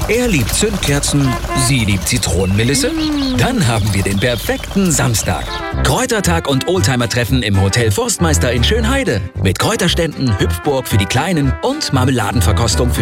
Er liebt Zündkerzen, sie liebt Zitronenmelisse. Dann haben wir den perfekten Samstag. Kräutertag und Oldtimer-Treffen im Hotel Forstmeister in Schönheide. Mit Kräuterständen, Hüpfburg für die Kleinen und Marmeladenverkostung für